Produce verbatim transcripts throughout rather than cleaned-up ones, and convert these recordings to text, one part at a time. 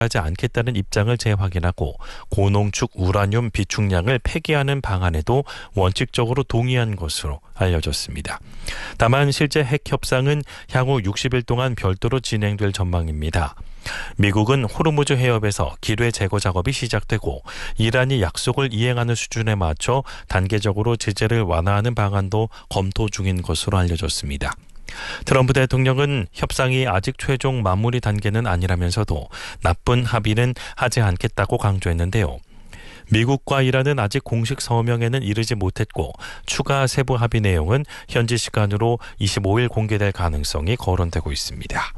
하지 않겠다는 입장을 재확인하고 고농축 우라늄 비축량을 폐기하는 방안에도 원칙적으로 동의한 것으로 알려졌습니다. 다만 실제 핵 협상은 향후 육십 일 동안 별도로 진행될 전망입니다. 미국은 호르무즈 해협에서 기뢰 제거 작업이 시작되고 이란이 약속을 이행하는 수준에 맞춰 단계적으로 제재를 완화하는 방안도 검토 중인 것으로 알려졌습니다. 트럼프 대통령은 협상이 아직 최종 마무리 단계는 아니라면서도 나쁜 합의는 하지 않겠다고 강조했는데요. 미국과 이란은 아직 공식 서명에는 이르지 못했고 추가 세부 합의 내용은 현지 시간으로 이십오 일 공개될 가능성이 거론되고 있습니다.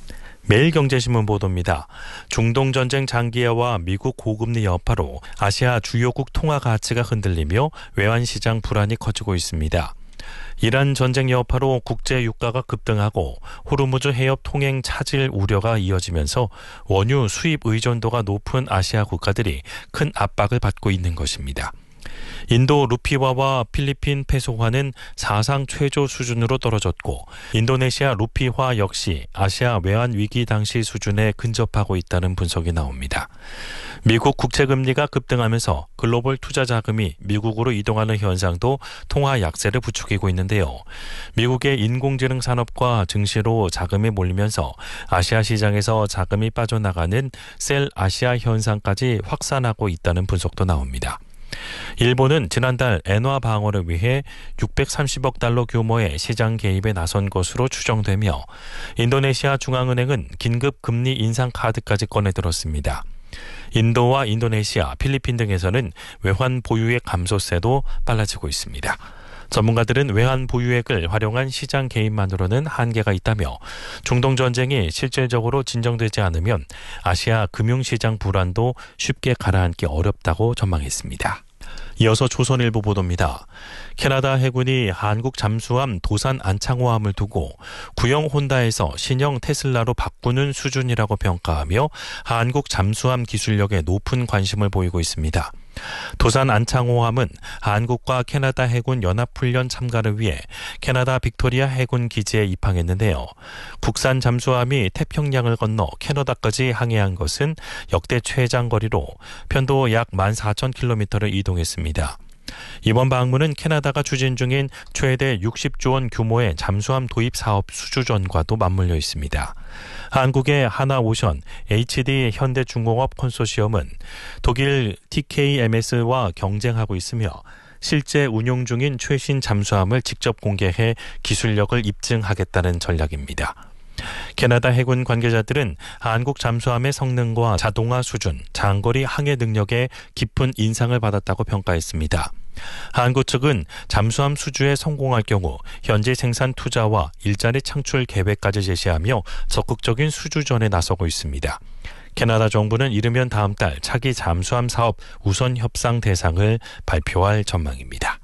매일경제신문 보도입니다. 중동전쟁 장기화와 미국 고금리 여파로 아시아 주요국 통화 가치가 흔들리며 외환시장 불안이 커지고 있습니다. 이란 전쟁 여파로 국제 유가가 급등하고 호르무즈 해협 통행 차질 우려가 이어지면서 원유 수입 의존도가 높은 아시아 국가들이 큰 압박을 받고 있는 것입니다. 인도 루피화와 필리핀 페소화는 사상 최저 수준으로 떨어졌고 인도네시아 루피화 역시 아시아 외환 위기 당시 수준에 근접하고 있다는 분석이 나옵니다. 미국 국채금리가 급등하면서 글로벌 투자 자금이 미국으로 이동하는 현상도 통화 약세를 부추기고 있는데요. 미국의 인공지능 산업과 증시로 자금이 몰리면서 아시아 시장에서 자금이 빠져나가는 셀 아시아 현상까지 확산하고 있다는 분석도 나옵니다. 일본은 지난달 엔화 방어를 위해 육백삼십억 달러 규모의 시장 개입에 나선 것으로 추정되며 인도네시아 중앙은행은 긴급 금리 인상 카드까지 꺼내들었습니다. 인도와 인도네시아, 필리핀 등에서는 외환 보유액 감소세도 빨라지고 있습니다. 전문가들은 외환 보유액을 활용한 시장 개입만으로는 한계가 있다며 중동 전쟁이 실질적으로 진정되지 않으면 아시아 금융시장 불안도 쉽게 가라앉기 어렵다고 전망했습니다. 이어서 조선일보 보도입니다. 캐나다 해군이 한국 잠수함 도산 안창호함을 두고 구형 혼다에서 신형 테슬라로 바꾸는 수준이라고 평가하며 한국 잠수함 기술력에 높은 관심을 보이고 있습니다. 도산 안창호함은 한국과 캐나다 해군 연합훈련 참가를 위해 캐나다 빅토리아 해군 기지에 입항했는데요. 국산 잠수함이 태평양을 건너 캐나다까지 항해한 것은 역대 최장거리로 편도 약 만 사천 킬로미터를 이동했습니다. 이번 방문은 캐나다가 추진 중인 최대 육십조 원 규모의 잠수함 도입 사업 수주전과도 맞물려 있습니다. 한국의 하나오션, 에이치디 현대중공업 컨소시엄은 독일 티케이엠에스와 경쟁하고 있으며 실제 운용 중인 최신 잠수함을 직접 공개해 기술력을 입증하겠다는 전략입니다. 캐나다 해군 관계자들은 한국 잠수함의 성능과 자동화 수준, 장거리 항해 능력에 깊은 인상을 받았다고 평가했습니다. 한국 측은 잠수함 수주에 성공할 경우 현지 생산 투자와 일자리 창출 계획까지 제시하며 적극적인 수주전에 나서고 있습니다. 캐나다 정부는 이르면 다음 달 차기 잠수함 사업 우선 협상 대상을 발표할 전망입니다.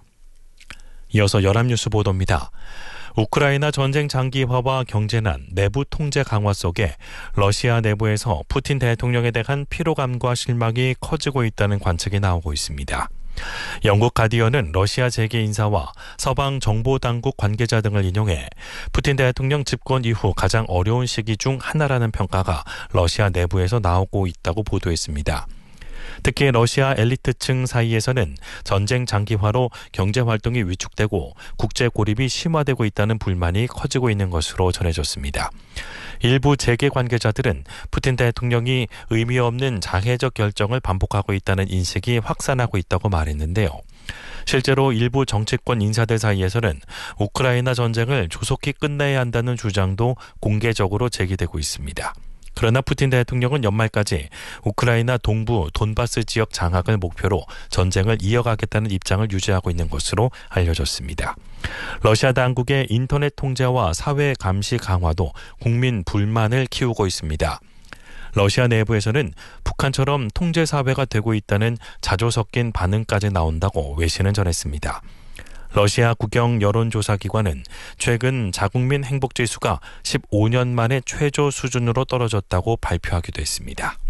이어서 연합뉴스 보도입니다. 우크라이나 전쟁 장기화와 경제난, 내부 통제 강화 속에 러시아 내부에서 푸틴 대통령에 대한 피로감과 실망이 커지고 있다는 관측이 나오고 있습니다. 영국 가디언은 러시아 재계 인사와 서방 정보당국 관계자 등을 인용해 푸틴 대통령 집권 이후 가장 어려운 시기 중 하나라는 평가가 러시아 내부에서 나오고 있다고 보도했습니다. 특히 러시아 엘리트층 사이에서는 전쟁 장기화로 경제활동이 위축되고 국제 고립이 심화되고 있다는 불만이 커지고 있는 것으로 전해졌습니다. 일부 재계 관계자들은 푸틴 대통령이 의미 없는 장애적 결정을 반복하고 있다는 인식이 확산하고 있다고 말했는데요. 실제로 일부 정치권 인사들 사이에서는 우크라이나 전쟁을 조속히 끝내야 한다는 주장도 공개적으로 제기되고 있습니다. 그러나 푸틴 대통령은 연말까지 우크라이나 동부 돈바스 지역 장악을 목표로 전쟁을 이어가겠다는 입장을 유지하고 있는 것으로 알려졌습니다. 러시아 당국의 인터넷 통제와 사회 감시 강화도 국민 불만을 키우고 있습니다. 러시아 내부에서는 북한처럼 통제 사회가 되고 있다는 자조 섞인 반응까지 나온다고 외신은 전했습니다. 러시아 국영 여론조사기관은 최근 자국민 행복지수가 십오 년 만에 최저 수준으로 떨어졌다고 발표하기도 했습니다.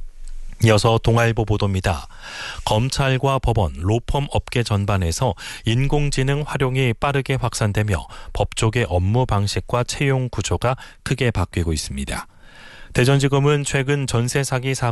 이어서 동아일보 보도입니다. 검찰과 법원, 로펌 업계 전반에서 인공지능 활용이 빠르게 확산되며 법조계 업무 방식과 채용 구조가 크게 바뀌고 있습니다. 대전지검은 최근 전세 사기 사건